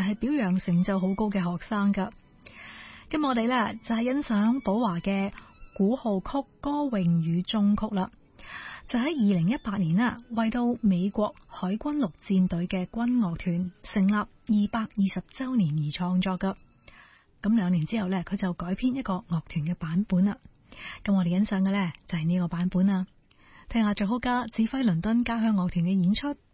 係表揚成就好高嘅學生噶。咁我哋呢，就係欣賞寶華嘅鼓號曲歌詠與中曲啦。就喺2018年啦，為到美國海軍陸戰隊嘅軍樂團成立220周年而創作噶。咁2年之後呢，佢就改編一個樂團嘅版本啦。咁我哋欣賞嘅呢，就係呢個版本啦。聽下作曲家指揮倫敦交響樂團嘅演出。